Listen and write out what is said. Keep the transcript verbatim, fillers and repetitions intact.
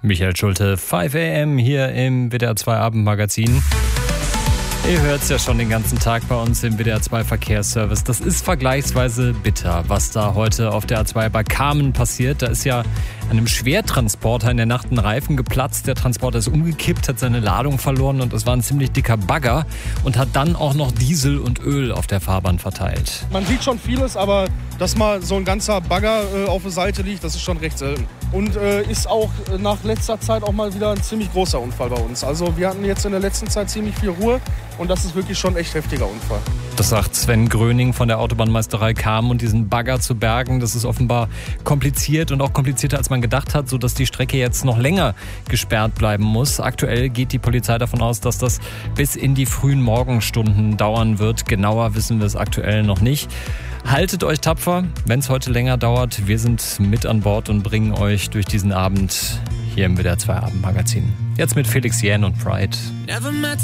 Michael Schulte, fünf A M hier im W D R zwei Abendmagazin. Ihr hört es ja schon den ganzen Tag bei uns im W D R zwei Verkehrsservice. Das ist vergleichsweise bitter, was da heute auf der A zwei bei Kamen passiert. Da ist ja einem Schwertransporter in der Nacht ein Reifen geplatzt. Der Transporter ist umgekippt, hat seine Ladung verloren und es war ein ziemlich dicker Bagger und hat dann auch noch Diesel und Öl auf der Fahrbahn verteilt. Man sieht schon vieles, aber dass mal so ein ganzer Bagger äh, auf der Seite liegt, das ist schon recht selten. Und äh, ist auch nach letzter Zeit auch mal wieder ein ziemlich großer Unfall bei uns. Also wir hatten jetzt in der letzten Zeit ziemlich viel Ruhe und das ist wirklich schon ein echt heftiger Unfall. Das sagt Sven Gröning von der Autobahnmeisterei Kamen, und diesen Bagger zu bergen, das ist offenbar kompliziert und auch komplizierter, als man gedacht hat, sodass die Strecke jetzt noch länger gesperrt bleiben muss. Aktuell geht die Polizei davon aus, dass das bis in die frühen Morgenstunden dauern wird. Genauer wissen wir es aktuell noch nicht. Haltet euch tapfer, wenn es heute länger dauert. Wir sind mit an Bord und bringen euch durch diesen Abend hier im W D R zwei Abendmagazin. Jetzt mit Felix Jähn und Pride.